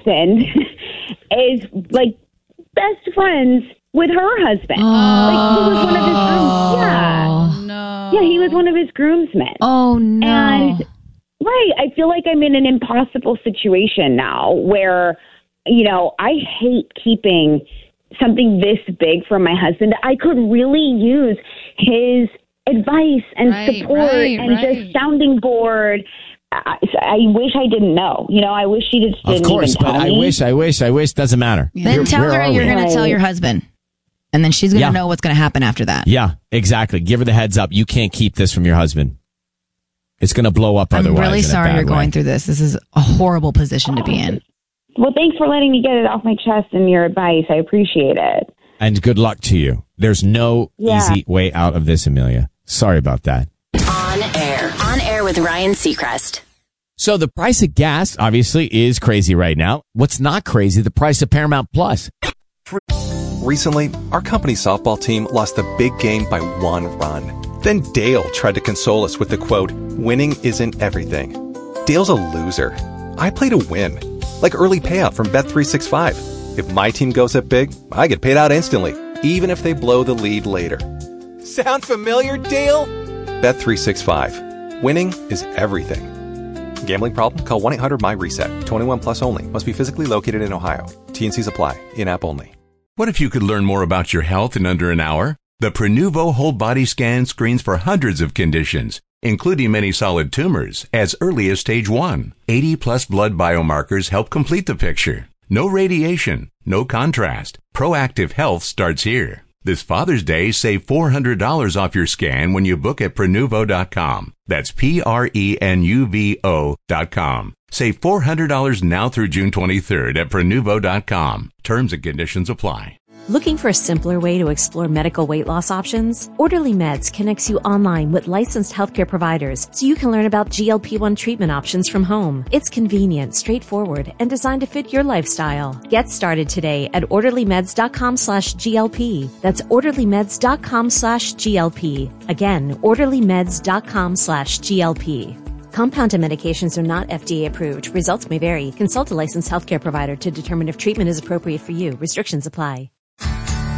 husband is like best friends with her husband. Like he was one of his grooms. Yeah. No. Yeah, he was one of his groomsmen. Oh, no. And right, I feel like I'm in an impossible situation now where, you know, I hate keeping something this big from my husband. I could really use his advice and support and just sounding board. I wish I didn't know. You know, I wish she just didn't. Of course, even tell but me. I wish. Doesn't matter. Yeah. Then tell her you're going to tell your husband. And then she's going to know what's going to happen after that. Yeah, exactly. Give her the heads up. You can't keep this from your husband. It's going to blow up otherwise. I'm really sorry you're going through this. This is a horrible position to be in. Well, thanks for letting me get it off my chest and your advice. I appreciate it. And good luck to you. There's no easy way out of this, Amelia. Sorry about that. On air with Ryan Seacrest. So the price of gas obviously is crazy right now. What's not crazy? The price of Paramount Plus. Recently, our company softball team lost the big game by 1 run. Then Dale tried to console us with the quote, "Winning isn't everything." Dale's a loser. I play to win. Like early payout from Bet365. If my team goes up big, I get paid out instantly, even if they blow the lead later. Sound familiar, Dale? Bet365. Winning is everything. Gambling problem? Call 1-800-MY-RESET. 21 plus only. Must be physically located in Ohio. T&Cs apply. In-app only. What if you could learn more about your health in under an hour? The Prenuvo whole body scan screens for hundreds of conditions, including many solid tumors, as early as stage 1. 80-plus blood biomarkers help complete the picture. No radiation, no contrast. Proactive health starts here. This Father's Day, save $400 off your scan when you book at Prenuvo.com. That's Prenuvo.com. Save $400 now through June 23rd at Prenuvo.com. Terms and conditions apply. Looking for a simpler way to explore medical weight loss options? Orderly Meds connects you online with licensed healthcare providers so you can learn about GLP-1 treatment options from home. It's convenient, straightforward, and designed to fit your lifestyle. Get started today at orderlymeds.com/GLP. That's orderlymeds.com/GLP. Again, orderlymeds.com/GLP. Compounded medications are not FDA approved. Results may vary. Consult a licensed healthcare provider to determine if treatment is appropriate for you. Restrictions apply.